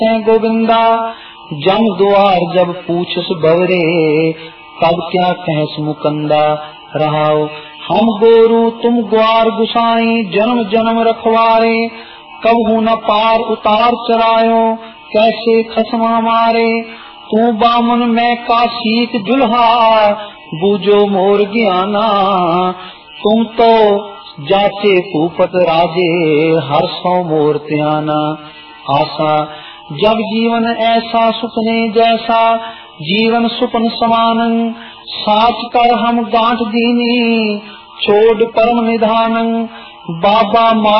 गोविंदा जम द्वार जब पूछस बवरे, तब क्या कहस मुकंदा। रहाओ हम गोरू तुम ग्वार गुसाई, जन्म जन्म रखवारे, कबहू न पार उतार चरायो, कैसे खसमा मारे। तू बामन मैं काशीक जुल्हा, बूझो मोर ज्ञाना। तुम तो जाचे भूपत राजे, हर सौ मोर त्याना। आशा जब जीवन ऐसा सुपने जैसा, जीवन सुपन समानं। साच कर हम गांठ दीनी, छोड़ परम निधानं। बाबा